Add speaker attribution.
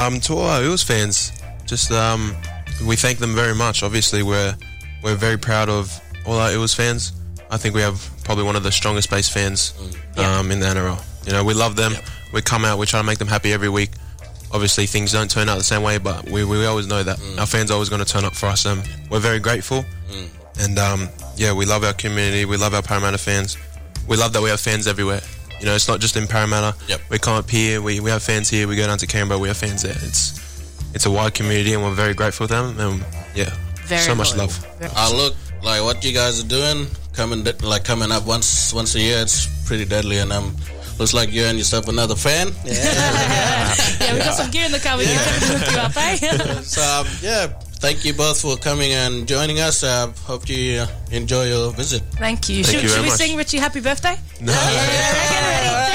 Speaker 1: To all our Eels fans, just we thank them very much. Obviously, we're very proud of all our Eels fans. I think we have probably one of the strongest based fans in the NRL. You know, we love them. We come out, we try to make them happy every week. Obviously, things don't turn out the same way, but we always know that our fans are always going to turn up for us, and we're very grateful. And we love our community. We love our Parramatta fans. We love that we have fans everywhere. You know, it's not just in Parramatta. We come up here. We have fans here. We go down to Canberra. We have fans there. It's a wide community, and we're very grateful for them. And
Speaker 2: very
Speaker 1: so much love.
Speaker 3: Look, like what you guys are doing, coming up once a year, it's pretty deadly, and looks like you and yourself another fan.
Speaker 2: Yeah, we got some gear in the car. We can hook you up, eh?
Speaker 3: So thank you both for coming and joining us. Hope you enjoy your visit.
Speaker 2: Thank you.
Speaker 1: Thank you very
Speaker 2: Should we
Speaker 1: much.
Speaker 2: sing Richie happy birthday?
Speaker 1: No.
Speaker 2: Yeah,